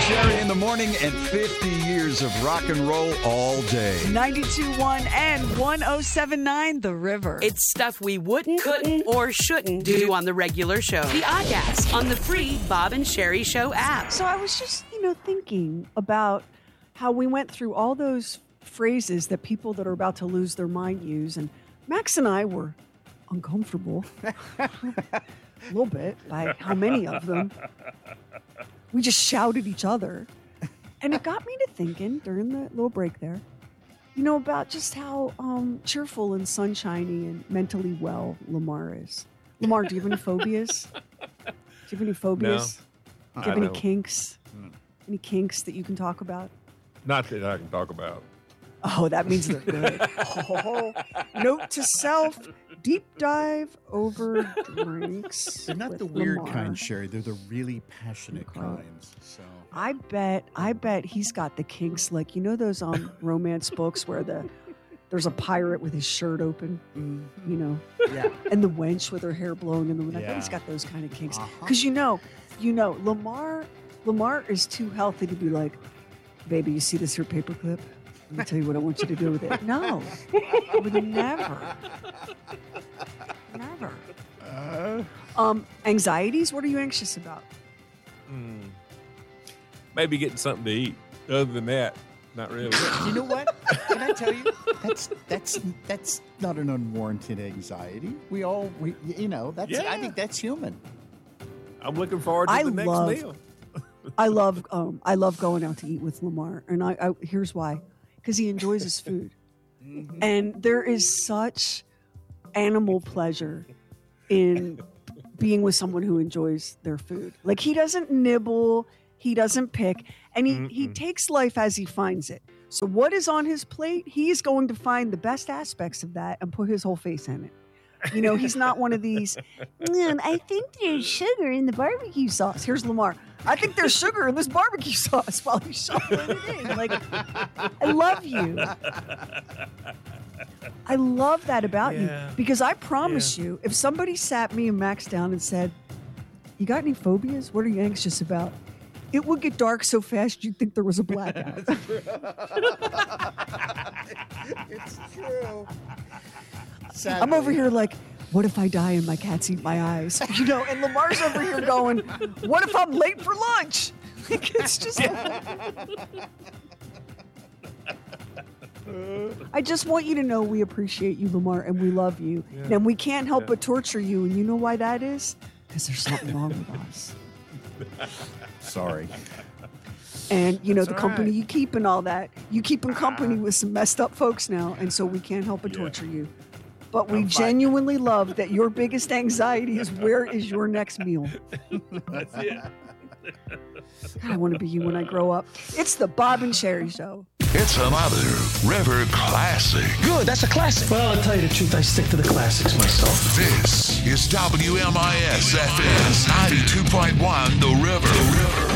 Sherry in the morning and 50 years of rock and roll all day. 92.1 and 107.9 The River. It's stuff we wouldn't, couldn't, or shouldn't do on the regular show. The Oddcast on the free Bob and Sherry Show app. So I was just, thinking about how we went through all those phrases that people that are about to lose their mind use. And Max and I were uncomfortable a little bit by how many of them. We just shouted each other. And it got me to thinking during the little break there, about just how cheerful and sunshiny and mentally well Lamar is. Lamar, do you have any phobias? Do you have any phobias? No. Do you have any kinks? Any kinks that you can talk about? Not that I can talk about. Oh, that means they're good. Note to self, deep dive over drinks. They're not with the weird Lamar. kind, Sherry. They're the really passionate kinds. So I bet he's got the kinks, like those romance books where there's a pirate with his shirt open, yeah. and the wench with her hair blowing in the wind. I bet he's got those kind of kinks. Because Lamar is too healthy to be like, baby, you see this here paperclip? Let me tell you what I want you to do with it. No, I would never. Anxieties? What are you anxious about? Maybe getting something to eat. Other than that, not really. You know what? Can I tell you? That's not an unwarranted anxiety. I think that's human. I'm looking forward to the next meal. I love going out to eat with Lamar, and I here's why: because he enjoys his food, and there is such animal pleasure in being with someone who enjoys their food. Like, he doesn't nibble, he doesn't pick, and he takes life as he finds it. So what is on his plate, he's going to find the best aspects of that and put his whole face in it. He's not one of these, I think there's sugar in the barbecue sauce. Here's Lamar. I think there's sugar in this barbecue sauce while he's shuffling it in. Like, I love you. I love that about you. Because I promise you, if somebody sat me and Max down and said, you got any phobias? What are you anxious about? It would get dark so fast you'd think there was a blackout. It's true. Sadly. I'm over here like, what if I die and my cats eat my eyes? And Lamar's over here going, what if I'm late for lunch? Like, it's just... I just want you to know we appreciate you, Lamar, and we love you. Yeah. And we can't help but torture you. And you know why that is? Because there's something wrong with us. Sorry. And, the company you keep and all that. You keep in company with some messed up folks now, and so we can't help but torture you. But we genuinely love that your biggest anxiety is where is your next meal. That's it. God, I want to be you when I grow up. It's the Bob and Sherry Show. It's another River classic. Good, that's a classic. Well, I'll tell you the truth, I stick to the classics myself. This is WMIS FM 92.1 The River.